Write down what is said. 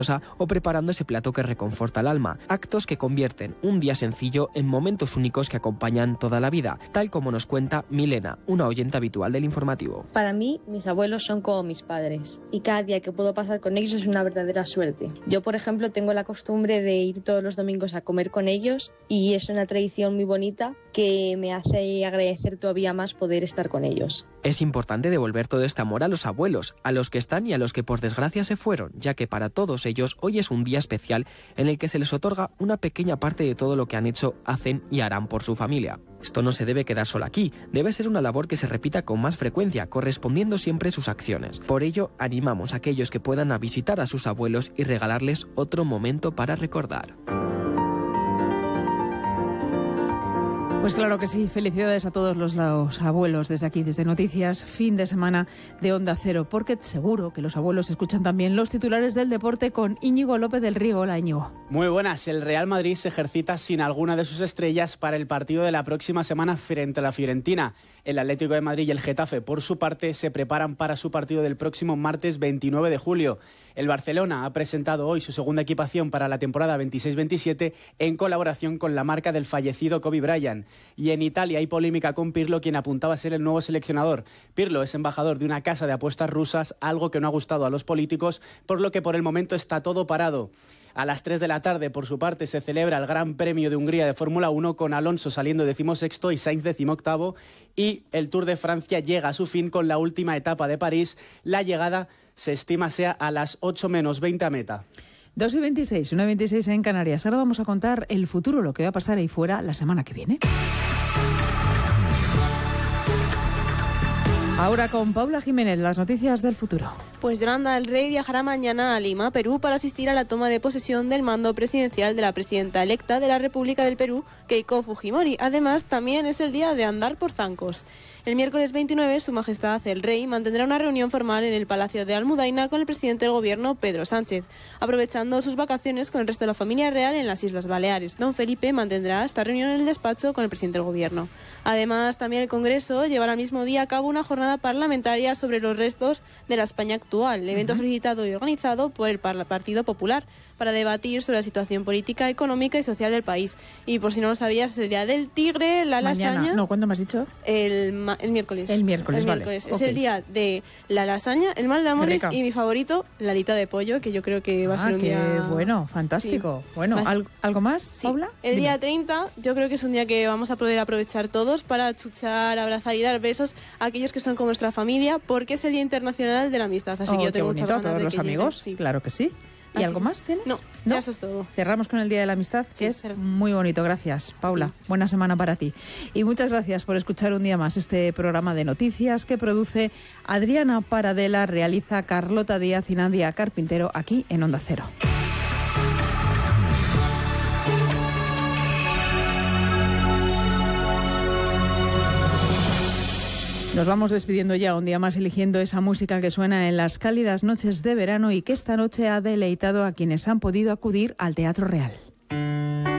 o preparando ese plato que reconforta el alma, actos que convierten un día sencillo en momentos únicos que acompañan toda la vida, tal como nos cuenta Milena, una oyente habitual del informativo. Para mí, mis abuelos son como mis padres y cada día que puedo pasar con ellos es una verdadera suerte. Yo, por ejemplo, tengo la costumbre de ir todos los domingos a comer con ellos y es una tradición muy bonita que me hace agradecer todavía más poder estar con ellos. Es importante devolver todo este amor a los abuelos, a los que están y a los que por desgracia se fueron, ya que para todos ellos hoy es un día especial en el que se les otorga una pequeña parte de todo lo que han hecho, hacen y harán por su familia. Esto no se debe quedar solo aquí, debe ser una labor que se repita con más frecuencia, correspondiendo siempre sus acciones. Por ello, animamos a aquellos que puedan a visitar a sus abuelos y regalarles otro momento para recordar. Pues claro que sí, felicidades a todos los abuelos desde aquí, desde Noticias, fin de semana de Onda Cero, porque seguro que los abuelos escuchan también los titulares del deporte con Íñigo López del Río. Hola, Íñigo. Muy buenas, el Real Madrid se ejercita sin alguna de sus estrellas para el partido de la próxima semana frente a la Fiorentina. El Atlético de Madrid y el Getafe, por su parte, se preparan para su partido del próximo martes 29 de julio. El Barcelona ha presentado hoy su segunda equipación para la temporada 26-27 en colaboración con la marca del fallecido Kobe Bryant. Y en Italia hay polémica con Pirlo, quien apuntaba a ser el nuevo seleccionador. Pirlo es embajador de una casa de apuestas rusas, algo que no ha gustado a los políticos, por lo que por el momento está todo parado. A las 3 de la tarde, por su parte, se celebra el Gran Premio de Hungría de Fórmula 1 con Alonso saliendo 16º y Sainz 18º, y el Tour de Francia llega a su fin con la última etapa de París. La llegada se estima sea a las 8 menos 20 a meta. 2:26, 1:26 en Canarias. Ahora vamos a contar el futuro, lo que va a pasar ahí fuera la semana que viene. Ahora con Paula Jiménez, las noticias del futuro. Pues Yolanda del Rey viajará mañana a Lima, Perú, para asistir a la toma de posesión del mando presidencial de la presidenta electa de la República del Perú, Keiko Fujimori. Además, también es el día de andar por zancos. El miércoles 29, Su Majestad el Rey mantendrá una reunión formal en el Palacio de Almudaina con el presidente del Gobierno, Pedro Sánchez, aprovechando sus vacaciones con el resto de la familia real en las Islas Baleares. Don Felipe mantendrá esta reunión en el despacho con el presidente del Gobierno. Además, también el Congreso llevará el mismo día a cabo una jornada parlamentaria sobre los restos de la España actual, evento solicitado y organizado por el Partido Popular, para debatir sobre la situación política, económica y social del país. Y por si no lo sabías, es el día del tigre, la lasaña... No, ¿cuándo me has dicho? El miércoles. El miércoles, vale. Es el día de la lasaña, el mal de amores y mi favorito, la alita de pollo, que yo creo que va a ser un día... bueno, fantástico. Sí. Bueno, ¿algo más, sí. Paula? El día 30, yo creo que es un día que vamos a poder aprovechar todos para achuchar, abrazar y dar besos a aquellos que son como nuestra familia, porque es el Día Internacional de la Amistad. Así que yo tengo muchas ganas todos de los que amigos, lleguen, sí. Claro que sí. ¿Y algo más tienes? No, ya eso es todo. Cerramos con el Día de la Amistad, que es muy bonito. Gracias, Paula. Sí. Buena semana para ti. Y muchas gracias por escuchar un día más este programa de noticias que produce Adriana Paradela, realiza Carlota Díaz y Nadia Carpintero aquí en Onda Cero. Nos vamos despidiendo ya, un día más eligiendo esa música que suena en las cálidas noches de verano y que esta noche ha deleitado a quienes han podido acudir al Teatro Real.